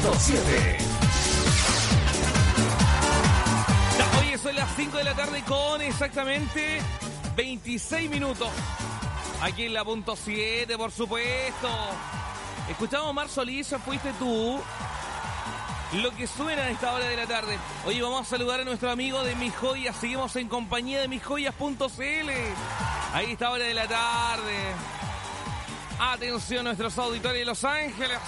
107. Hoy son las 5 de la tarde con exactamente 26 minutos. Aquí en la punto 7, por supuesto. Escuchamos Mar Solís, fuiste tú. Lo que suena a esta hora de la tarde. Hoy vamos a saludar a nuestro amigo de Mis Joyas. Seguimos en compañía de misjoyas.cl. Ahí esta hora de la tarde. Atención, nuestros auditores de Los Ángeles.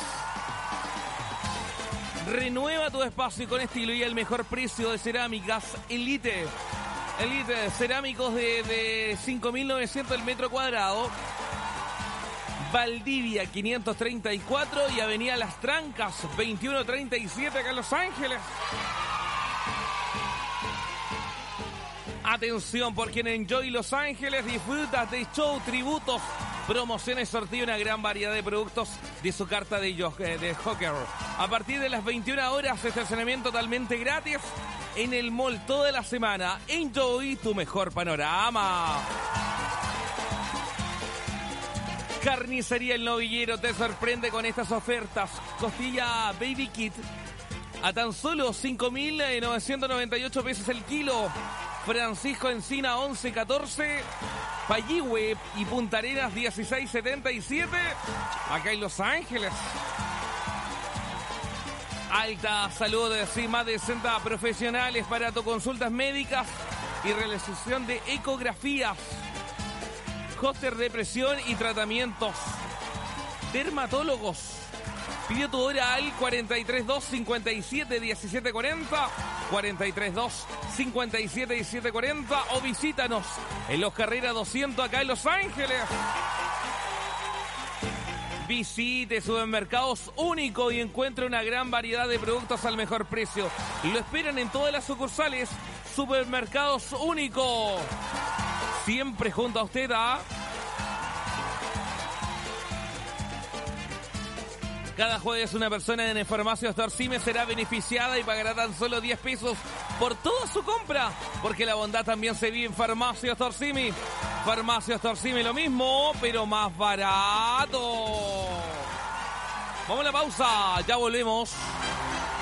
Renueva tu espacio con estilo y el mejor precio de cerámicas Elite. Elite, cerámicos de 5.900 el metro cuadrado. Valdivia 534 y Avenida Las Trancas 2137 acá en Los Ángeles. Atención, porque en Enjoy Los Ángeles disfrutas de show, tributos, promociones, sorteo y una gran variedad de productos de su carta de Joker. A partir de las 21 horas, estacionamiento totalmente gratis en el mall toda la semana. Enjoy tu mejor panorama. Carnicería El Novillero te sorprende con estas ofertas. Costilla Baby Kit a tan solo 5.998 pesos el kilo. Francisco Encina 11.14. Payihue y Punta Arenas 16.77. Acá en Los Ángeles. Alta Salud, sí, más de 60 profesionales para tus consultas médicas y realización de ecografías. Hoster de presión y tratamientos. Dermatólogos. Pide tu hora al 432 57 17 40, 432 57 17 40 o visítanos en Los Carreras 200 acá en Los Ángeles. Visite Supermercados Único y encuentre una gran variedad de productos al mejor precio. Lo esperan en todas las sucursales. Supermercados Único. Siempre junto a usted a... Cada jueves una persona en Farmacias Torcime será beneficiada y pagará tan solo 10 pesos por toda su compra. Porque la bondad también se vive en Farmacias Torcime. Farmacias Torcime lo mismo, pero más barato. Vamos a la pausa, ya volvemos.